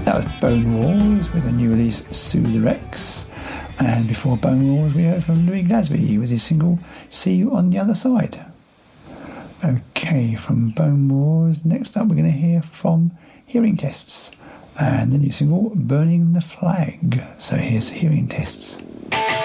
That was Bone Wars with a new release, Sue the Rex. And before Bone Wars, we heard from Louis Glasby with his single, See You on the Other Side. Okay, from Bone Wars, next up we're going to hear from Hearing Tests and the new single, Burning the Flag. So here's Hearing Tests.